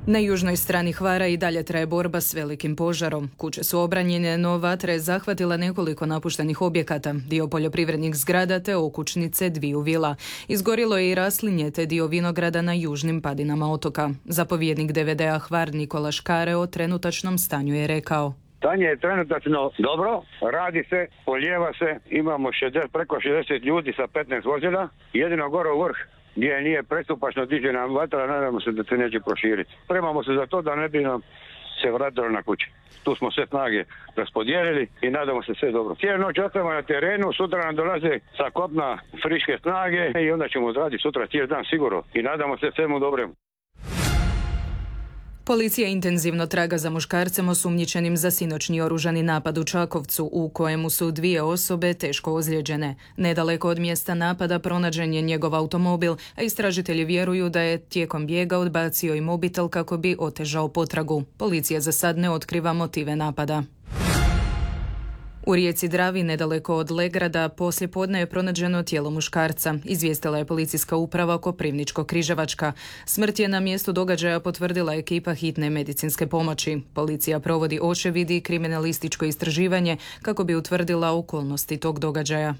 Na južnoj strani Hvara i dalje traje borba s velikim požarom. Kuće su obranjene, no vatra je zahvatila nekoliko napuštenih objekata, dio poljoprivrednih zgrada te okućnice dviju vila. Izgorilo je i raslinje te dio vinograda na južnim padinama otoka. Zapovjednik DVD-a Hvar Nikola Škare o trenutačnom stanju je rekao: Stanje je trenutačno dobro, radi se, polijeva se, imamo preko 60 ljudi sa 15 vozila, jedino gore u vrh gdje nije prestupačno diže nam vatra, nadamo se da se neće proširiti. Spremamo se za to da ne bi nam se vratilo na kući. Tu smo sve snage raspodijelili i nadamo se sve dobro. Cijelu noć ostajemo na terenu, sutra nam dolaze sa kopna friške snage i onda ćemo odraditi sutra cijeli dan sigurno i nadamo se svemu dobremu. Policija intenzivno traga za muškarcem osumnjičenim za sinoćni oružani napad u Čakovcu, u kojemu su 2 osobe teško ozlijeđene. Nedaleko od mjesta napada pronađen je njegov automobil, a istražitelji vjeruju da je tijekom bijega odbacio i mobitel kako bi otežao potragu. Policija za sad ne otkriva motive napada. U rijeci Dravi, nedaleko od Legrada, poslijepodne je pronađeno tijelo muškarca, izvijestila je policijska uprava Koprivničko-Križevačka. Smrt je na mjestu događaja potvrdila ekipa hitne medicinske pomoći. Policija provodi očevid i kriminalističko istraživanje kako bi utvrdila okolnosti tog događaja.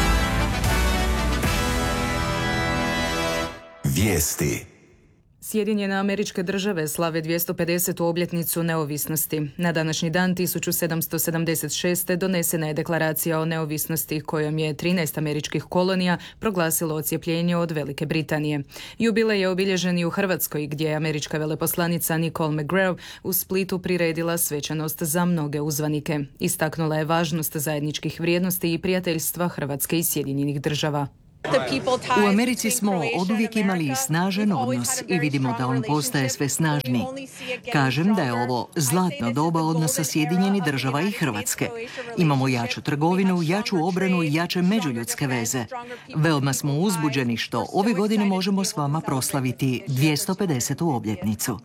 Vijesti. Sjedinjene Američke Države slave 250. obljetnicu neovisnosti. Na današnji dan 1776. donesena je deklaracija o neovisnosti kojom je 13 američkih kolonija proglasilo odcjepljenje od Velike Britanije. Jubilej je obilježen i u Hrvatskoj, gdje je američka veleposlanica Nicole McGraw u Splitu priredila svečanost za mnoge uzvanike. Istaknula je važnost zajedničkih vrijednosti i prijateljstva Hrvatske i Sjedinjenih Država. U Americi smo oduvijek imali snažan odnos i vidimo da on postaje sve snažniji. Kažem da je ovo zlatno doba odnosa Sjedinjenih Država i Hrvatske. Imamo jaču trgovinu, jaču obranu i jače međuljudske veze. Veoma smo uzbuđeni što ove godine možemo s vama proslaviti 250. obljetnicu.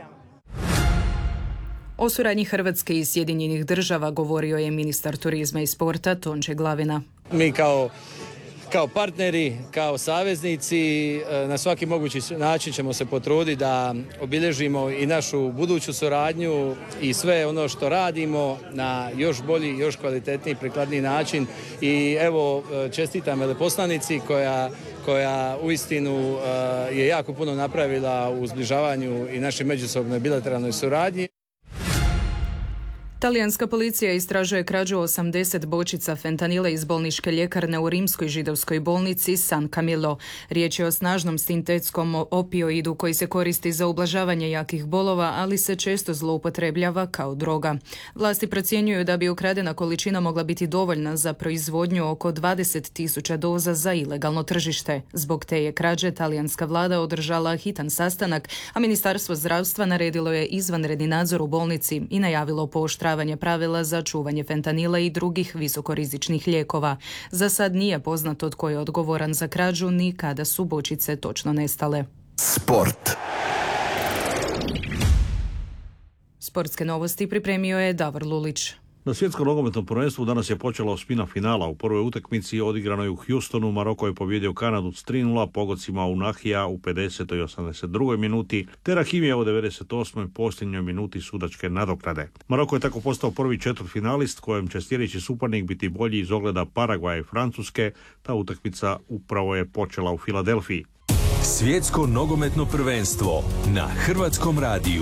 O suradnji Hrvatske i Sjedinjenih Država govorio je ministar turizma i sporta Tonči Glavina. Mi kao partneri, kao saveznici, na svaki mogući način ćemo se potruditi da obilježimo i našu buduću suradnju i sve ono što radimo na još bolji, još kvalitetniji, prikladniji način. I evo, čestitam veleposlanici koja uistinu je jako puno napravila u zbližavanju i našoj međusobnoj bilateralnoj suradnji. Talijanska policija istražuje krađu 80 bočica fentanila iz bolničke ljekarne u rimskoj židovskoj bolnici San Camillo. Riječ je o snažnom sintetskom opioidu koji se koristi za ublažavanje jakih bolova, ali se često zloupotrebljava kao droga. Vlasti procjenjuju da bi ukradena količina mogla biti dovoljna za proizvodnju oko 20.000 doza za ilegalno tržište. Zbog te je krađe talijanska vlada održala hitan sastanak, a Ministarstvo zdravstva naredilo je izvanredni nadzor u bolnici i najavilo pooštravanje pravila za čuvanje fentanila i drugih visokorizičnih lijekova. Za sad nije poznato tko je odgovoran za krađu ni kada su bočice točno nestale. Sport. Sportske novosti pripremio je Davor Lulić. Na svjetskom nogometnom prvenstvu danas je počela osmina finala. U prvoj utakmici odigranoj u Houstonu Maroko je pobijedio Kanadu s 3:0 pogodcima Unahija u 50. i 82. minuti, te Rahimija u 98. posljednjoj minuti sudačke nadoknade. Maroko je tako postao prvi četvrtfinalist kojem će sljedeći suparnik biti bolji iz ogleda Paragvaja i Francuske. Ta utakmica upravo je počela u Filadelfiji. Svjetsko nogometno prvenstvo na Hrvatskom radiju.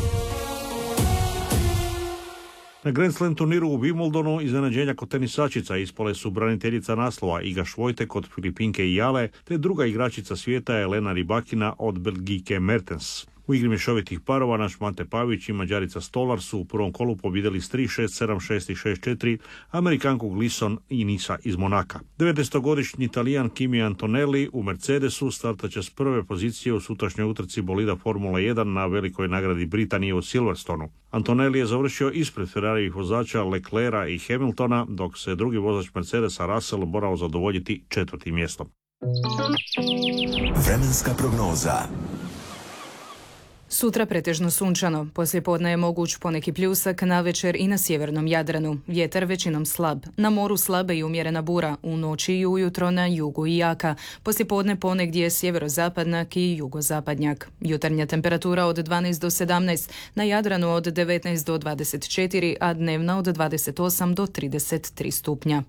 Na Grand Slam turniru u Wimbledonu iznenađenja kod tenisačica ispale su braniteljica naslova Iga Švojtek od Filipinke i Jale, te druga igračica svijeta Elena Rybakina od Belgijke Mertens. U igri mješovitih parova naš Mate Pavić i Mađarica Stolar su u prvom kolu pobjedili s 3-6, 7-6 i 6-4 Amerikanku Glisson i Nisa iz Monaka. 19-godišnji Talijan Kimi Antonelli u Mercedesu startaće s prve pozicije u sutrašnjoj utrci bolida Formula 1 na velikoj nagradi Britanije u Silverstonu. Antonelli je završio ispred Ferrarijevih vozača Leclerca i Hamiltona, dok se drugi vozač Mercedesa Russell morao zadovoljiti 4. mjestom. Vremenska prognoza. Sutra pretežno sunčano, poslijepodne je moguć poneki pljusak, navečer i na sjevernom Jadranu. Vjetar većinom slab. Na moru slabe i umjerena bura, u noći i ujutro na jugu i jaka. Poslijepodne ponegdje sjeverozapadnjak i jugozapadnjak. Jutarnja temperatura od 12 do 17, na Jadranu od 19 do 24, a dnevna od 28 do 33 stupnja.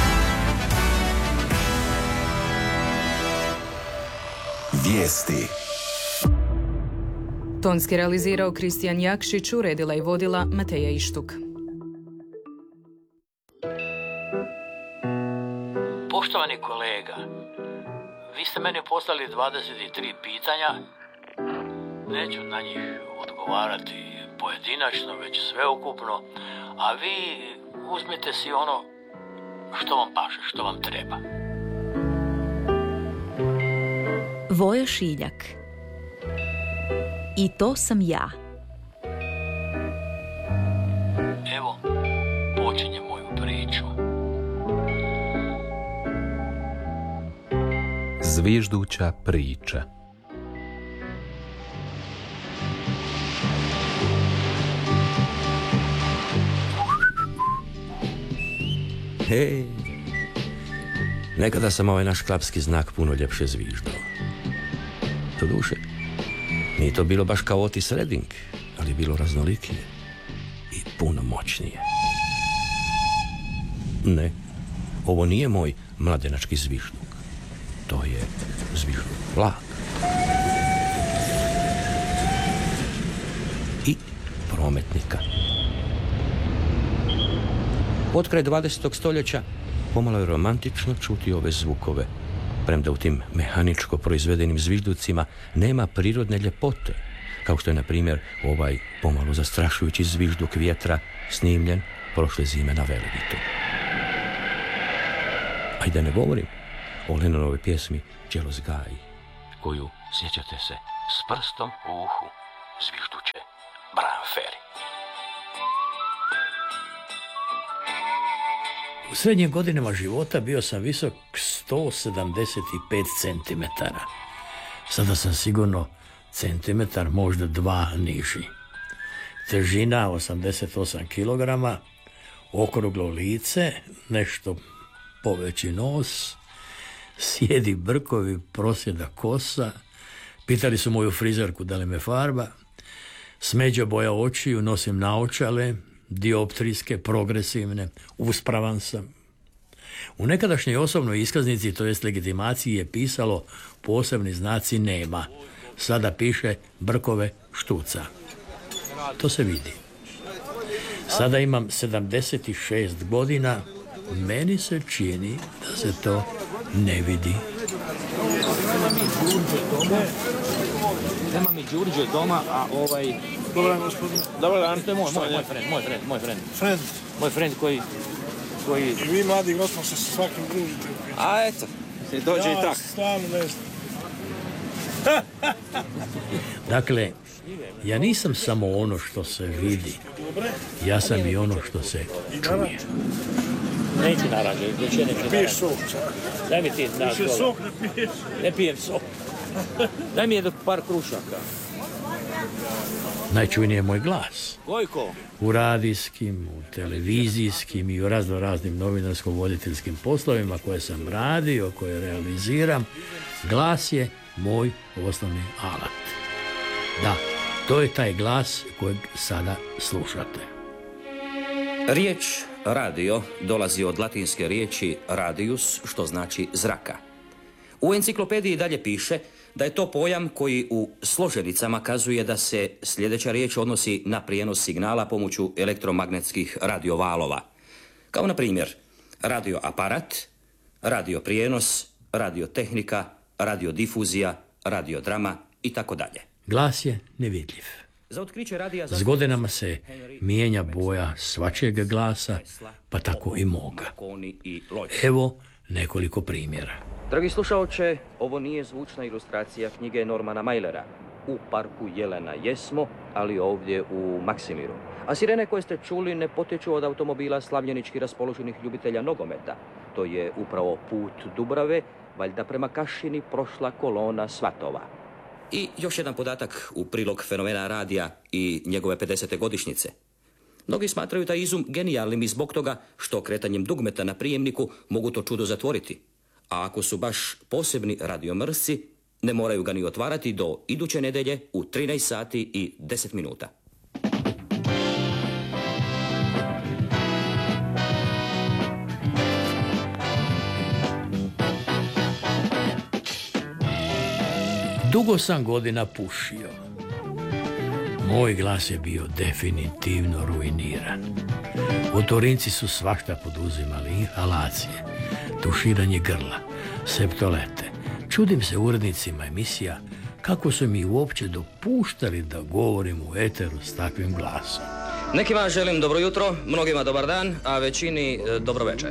Vijesti. Tonski realizirao Kristijan Jakšić, uredila i vodila Mateja Ištuk. Poštovani kolega, vi ste meni poslali 23 pitanja. Neću na njih odgovarati pojedinačno, već sveukupno, a vi uzmite si ono što vam paše, što vam treba. Voja Šiljak. I to sam ja. Evo, počinjem moju priču. Zvižduća priča. Hej, nekada sam ovaj naš klapski znak puno ljepše zviždao. Doduše, nije to bilo baš kao Otis Redding, ali bilo raznolikije i puno moćnije. Ne, ovo nije moj mladenački zvižduk. To je zvižduk vlak. I prometnika. Potkraj 20. stoljeća pomalo je romantično čuti ove zvukove, premda u tim mehaničko proizvedenim zvižducima nema prirodne ljepote, kao što je, na primjer, ovaj pomalo zastrašujući zvižduk vjetra snimljen prošle zime na Velebitu. A i da ne govorim o Lennonovoj pjesmi Jealous Guy, koju, sjećate se, s prstom u uhu zvižduće Brian Ferry. U srednjim godinama života bio sam visok 175 cm. Sada sam sigurno centimetar, možda 2 niži. Težina 88 kg, okruglo lice, nešto poveći nos, sjedi brkovi, prosjeda kosa. Pitali su moju frizerku da li me farba. Smeđa boja očiju, nosim naočale, dioptrijske, progresivne, uspravan sam. U nekadašnjoj osobnoj iskaznici, to jest legitimaciji, je pisalo posebni znaci nema. Sada piše brkove štuca. To se vidi. Sada imam 76 godina. Meni se čini da se to ne vidi. Nema mi Đurđe doma, a ovaj... Dobar dan, gospodine. Dobar dan, to je moj friend. Friend? Moj friend koji... I vi, mladi gospod, se sa svakim družite. A eto, dođe i tak. Ja stvarno ne znam. Dakle, ja nisam samo ono što se vidi. Ja sam i ono što se čuje. Neću narađe, neću narađe. Piješ sok, čak. Daj mi ti naš Više sok ne piješ. Ne pijem sok. Daj mi jedno par krušaka. Najčujniji je moj glas. Gojko. U radijskim, u televizijskim i u raznim novinarsko-voditeljskim poslovima koje sam radio, koje realiziram, glas je moj osnovni alat. Da, to je taj glas kojeg sada slušate. Riječ radio dolazi od latinske riječi radius, što znači zraka. U enciklopediji dalje piše da je to pojam koji u složenicama kazuje da se sljedeća riječ odnosi na prijenos signala pomoću elektromagnetskih radiovalova. Kao na primjer radioaparat, radioprijenos, radiotehnika, radiodifuzija, radiodrama i tako dalje. Glas je nevidljiv. S godinama se mijenja boja svačijeg glasa, pa tako i moga. Evo nekoliko primjera. Dragi slušaoče, ovo nije zvučna ilustracija knjige Normana Mailera. U parku Jelena jesmo, ali ovdje u Maksimiru. A sirene koje ste čuli ne potječu od automobila slavljenički raspoloženih ljubitelja nogometa. To je upravo put Dubrave, valjda prema Kašini prošla kolona svatova. I još jedan podatak u prilog fenomena radija i njegove 50. godišnjice. Mnogi smatraju taj izum genijalnim i zbog toga što kretanjem dugmeta na prijemniku mogu to čudo zatvoriti. A ako su baš posebni radiomrsci, ne moraju ga ni otvarati do iduće nedelje u 13 sati i 10 minuta. Dugo sam godina pušio. Moj glas je bio definitivno ruiniran. Otorinci su svašta poduzimali, inhalacije, tuširanje grla, septolete. Čudim se urednicima emisija kako su mi uopće dopuštali da govorim u eteru s takvim glasom. Nekima želim dobro jutro, mnogima dobar dan, a većini dobro večer.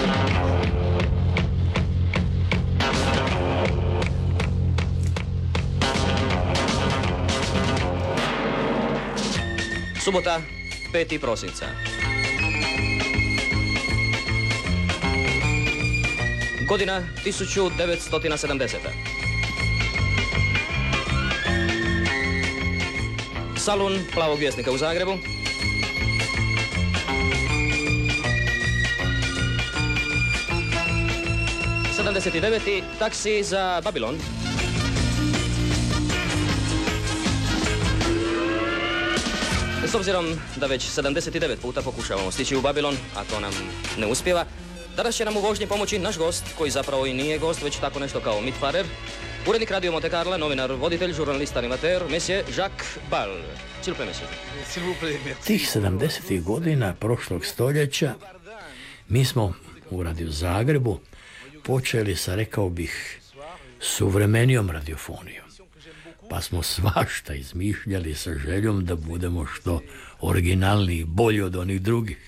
Subota, 5. prosinca. Godina 1970. Salon Plavog vjesnika u Zagrebu. '79. taksi za Babilon. S obzirom da već 79 puta pokušavamo stići u Babilon, a to nam ne uspijeva, danas će nam u vožnji pomoći naš gost, koji zapravo i nije gost, već tako nešto kao mitfarer, urednik Radio Monte Carla, novinar, voditelj, žurnalist, animateur, monsieur Jacques Ball. S'il vous plaît, monsieur. Tih 70. godina prošlog stoljeća mi smo u Radio Zagrebu počeli sa, rekao bih, suvremenijom radiofonijom. Pa smo svašta izmišljali sa željom da budemo što originalniji, bolji od onih drugih.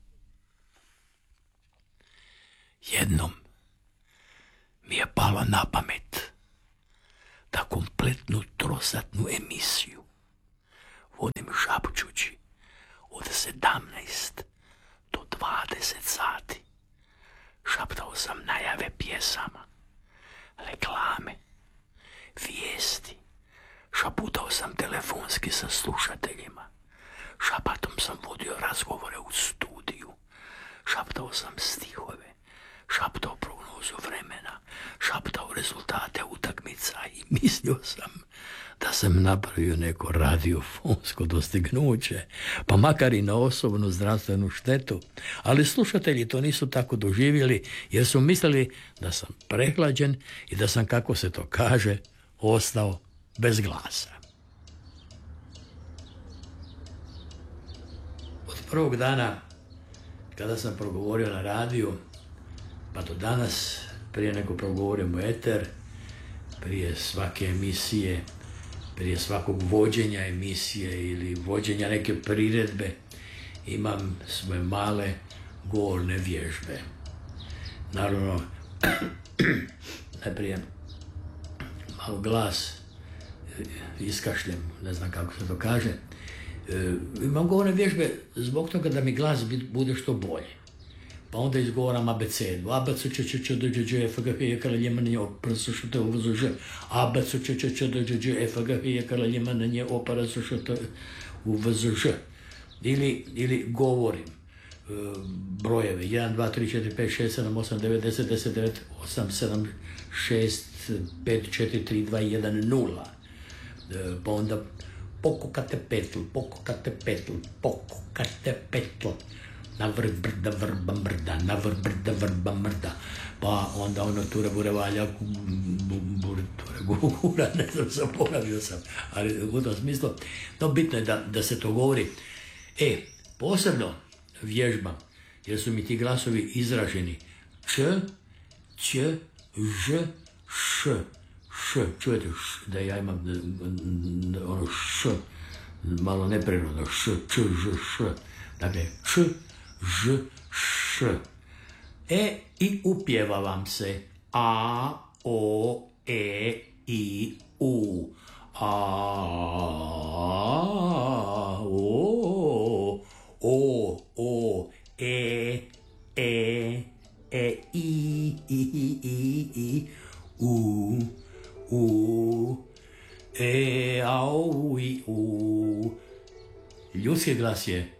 Jednom mi je palo na pamet da kompletnu trosatnu emisiju vodim šapčući od 17 do 20 sati. Šaptao sam najave pjesama, reklame, vijesti. Šaputao sam telefonski sa slušateljima. Šapatom sam vodio razgovore u studiju. Šaptao sam stihove. Šaptao prognozu vremena. Šaptao rezultate utakmica i mislio sam da sam napravio neko radiofonsko dostignuće, pa makar i na osobnu zdravstvenu štetu. Ali slušatelji to nisu tako doživjeli, jer su mislili da sam prehlađen i da sam, kako se to kaže, ostao bez glasa. Od prvog dana kada sam progovorio na radiju, pa do danas, prije nego progovorim u eter, prije svake emisije, prije svakog vođenja emisije ili vođenja neke priredbe, imam svoje male govorne vježbe. Naravno, najprije malo glas iskašljem, ne znam kako se to kaže. Imam govorne vježbe zbog toga da mi glas bude što bolji. Pa onda izgovoram abecedu. Abecu če če če dođe če f g h je kala ljemanje opera su što te uvozu ž. Abecu če če če dođe če f g h je kala ljemanje opera su što te uvozu ž. Ili govorim brojeve 1, 2, 3, 4, 5, 6, 7, 8, 9, 10, 10, 9, 8, 7, 6, 5, 4, 3, 2, 1, 0. Pa onda pokukate petl, na vrh brda vrba mrda, na vrh brda vrba mrda, pa onda ono ture bure valja, ture gura, ne znam, zaboravio sam, ali u tom smislu, no bitno je da se to govori. Posebno vježbam, jer su mi ti glasovi izraženi, č, ć, ž, š, čujete da ja imam ono š, malo neprirodno, š, č, ž, š, dakle, č, ž, š. I upjeva vam se a, o, e, i, u. A, o, e, i, u, Ljudski glas je